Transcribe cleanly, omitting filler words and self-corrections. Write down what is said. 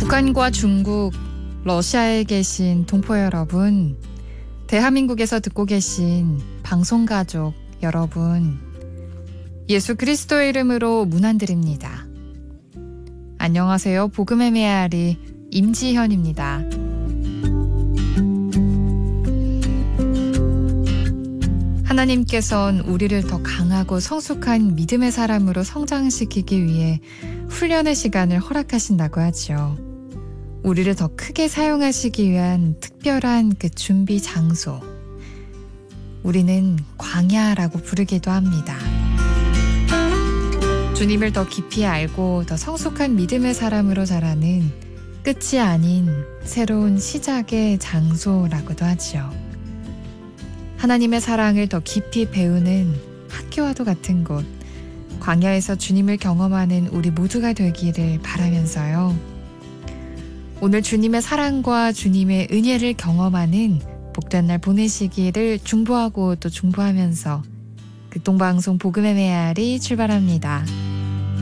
북한과 중국, 러시아에 계신 동포 여러분, 대한민국에서 듣고 계신 방송가족 여러분, 예수 그리스도의 이름으로 문안드립니다. 안녕하세요. 복음의 메아리 임지현입니다. 하나님께서는 우리를 더 강하고 성숙한 믿음의 사람으로 성장시키기 위해 훈련의 시간을 허락하신다고 하죠. 우리를 더 크게 사용하시기 위한 특별한 그 준비 장소, 우리는 광야라고 부르기도 합니다. 주님을 더 깊이 알고 더 성숙한 믿음의 사람으로 자라는 끝이 아닌 새로운 시작의 장소라고도 하죠. 하나님의 사랑을 더 깊이 배우는 학교와도 같은 곳, 광야에서 주님을 경험하는 우리 모두가 되기를 바라면서요. 오늘 주님의 사랑과 주님의 은혜를 경험하는 복된 날 보내시기를 중보하고 또 중보하면서 극동방송 복음의 메아리 출발합니다.